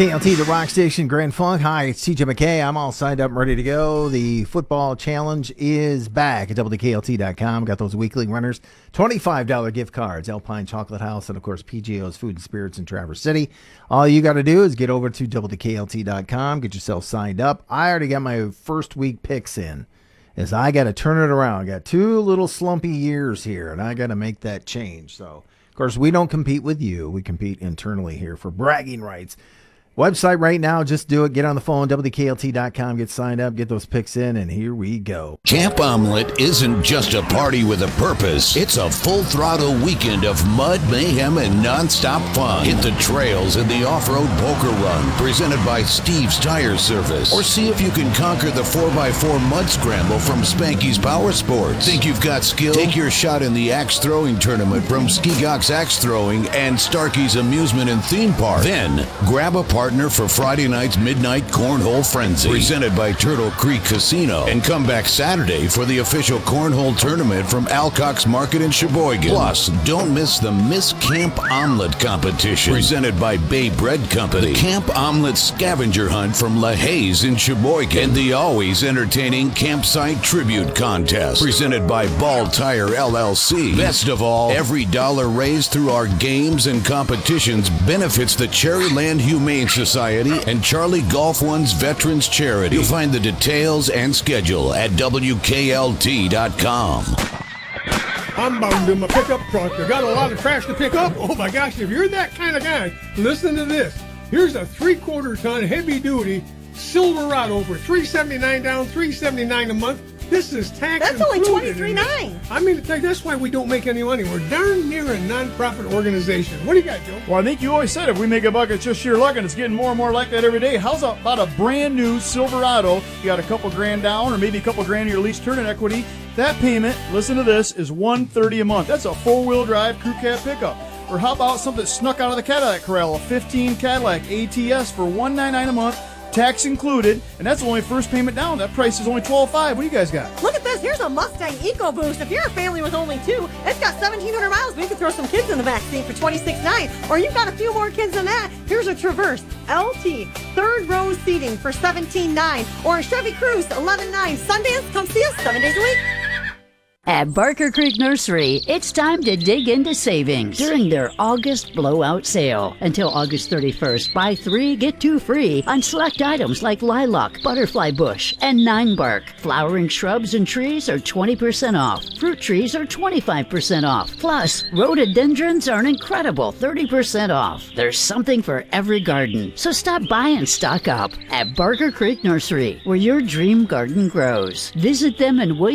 KLT, the rock station, Grand Funk. Hi, it's TJ McKay. I'm all signed up and ready to go. The football challenge is back at WKLT.com. Got those weekly runners. $25 gift cards, Alpine Chocolate House, and, of course, PGO's Food and Spirits in Traverse City. All you got to do is get over to WKLT.com, get yourself signed up. I already got my first week picks in, as I got to turn it around. I got 2 little slumpy years here, and I got to make that change. So, of course, we don't compete with you. We compete internally here for bragging rights. Website right now, just do it. Get on the phone, WKLT.com, get signed up, get those picks in, and here we go. Camp Omelet isn't just a party with a purpose. It's a full-throttle weekend of mud, mayhem, and nonstop fun. Hit the trails in the off-road poker run, presented by Steve's Tire Service. Or see if you can conquer the 4x4 mud scramble from Spanky's Power Sports. Think you've got skill? Take your shot in the axe throwing tournament from Skigok's Axe Throwing and Starkey's Amusement and Theme Park. Then, grab a partner for Friday night's Midnight Cornhole Frenzy, presented by Turtle Creek Casino, and come back Saturday for the official cornhole tournament from Alcock's Market in Sheboygan. Plus, don't miss the Miss Camp Omelet competition, presented by Bay Bread Company, the Camp Omelet scavenger hunt from LaHaye's in Sheboygan, and the always entertaining Campsite Tribute Contest, presented by Ball Tire LLC. Best of all, every dollar raised through our games and competitions benefits the Cherryland Humane Society and Charlie Golf One's Veterans Charity. You'll find the details and schedule at WKLT.com. I'm bound in my pickup truck. I got a lot of trash to pick up. Oh my gosh, if you're that kind of guy, listen to this. Here's a 3/4 ton heavy duty Silverado for $379 down, $379 a month. This is tax. That's only $23.9. I mean, that's why we don't make any money. We're darn near a non-profit organization. What do you got, Joe? Well, I think you always said if we make a buck, it's just sheer luck, and it's getting more and more like that every day. How's about a brand new Silverado? You got a couple grand down, or maybe a couple grand in your lease turn-in equity. That payment, listen to this, is $130 a month. That's a 4-wheel drive crew cab pickup. Or how about something that snuck out of the Cadillac Corral, a 15 Cadillac ATS for $199 a month. Tax included, and that's only first payment down. That price is only $12.5. What do you guys got? Look at this. Here's a Mustang EcoBoost. If you're a family with only 2, it's got 1,700 miles. We could throw some kids in the back seat for $26.9. Or you've got a few more kids than that. Here's a Traverse LT, 3rd row seating for $17.9. Or a Chevy Cruze, $11.9. Sundance, come see us 7 days a week. At Barker Creek Nursery, it's time to dig into savings during their August blowout sale. Until August 31st, buy 3, get 2 free on select items like lilac, butterfly bush, and 9-bark. Flowering shrubs and trees are 20% off. Fruit trees are 25% off. Plus, rhododendrons are an incredible 30% off. There's something for every garden. So stop by and stock up at Barker Creek Nursery, where your dream garden grows. Visit them in Williamsburg,